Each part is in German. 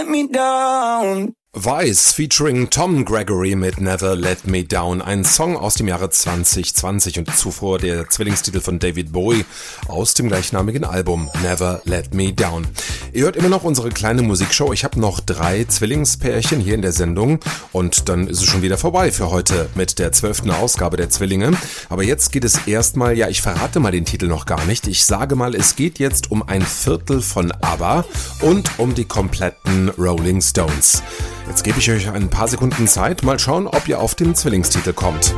me down. Vice featuring Tom Gregory mit Never Let Me Down, ein Song aus dem Jahre 2020 und zuvor der Zwillingstitel von David Bowie aus dem gleichnamigen Album Never Let Me Down. Ihr hört immer noch unsere kleine Musikshow. Ich habe noch 3 Zwillingspärchen hier in der Sendung und dann ist es schon wieder vorbei für heute mit der 12. Ausgabe der Zwillinge. Aber jetzt geht es erstmal, ich verrate mal den Titel noch gar nicht. Ich sage mal, es geht jetzt um ein Viertel von ABBA und um die kompletten Rolling Stones. Jetzt gebe ich euch ein paar Sekunden Zeit, mal schauen, ob ihr auf den Zwillingstitel kommt.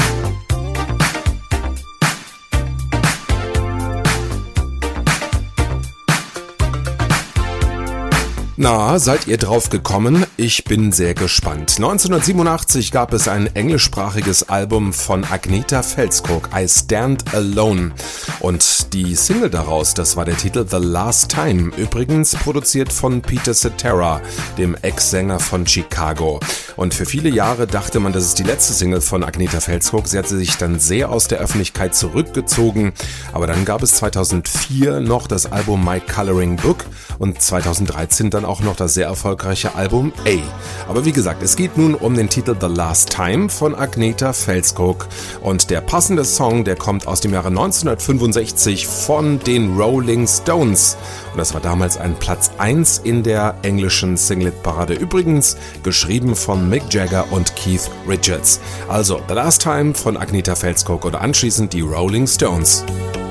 Na, seid ihr drauf gekommen? Ich bin sehr gespannt. 1987 gab es ein englischsprachiges Album von Agnetha Fältskog, I Stand Alone. Und die Single daraus, das war der Titel The Last Time, übrigens produziert von Peter Cetera, dem Ex-Sänger von Chicago. Und für viele Jahre dachte man, das ist die letzte Single von Agnetha Fältskog. Sie hatte sich dann sehr aus der Öffentlichkeit zurückgezogen. Aber dann gab es 2004 noch das Album My Coloring Book und 2013 dann auch noch das sehr erfolgreiche Album A. Aber wie gesagt, es geht nun um den Titel The Last Time von Agnetha Fältskog. Und der passende Song, der kommt aus dem Jahre 1965 von den Rolling Stones. Und das war damals ein Platz 1 in der englischen Single-Parade. Übrigens geschrieben von Mick Jagger und Keith Richards. Also The Last Time von Agnetha Fältskog und anschließend die Rolling Stones.